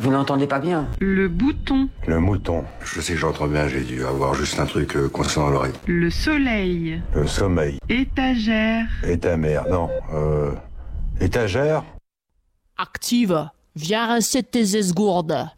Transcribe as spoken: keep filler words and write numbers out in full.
Vous n'entendez pas bien. Le bouton. Le mouton. Je sais que j'entends bien, j'ai dû avoir juste un truc euh, concernant l'oreille. Le soleil. Le sommeil. Étagère. Et ta mère, non. Euh... Étagère. Active. Viens recette tes esgourdes.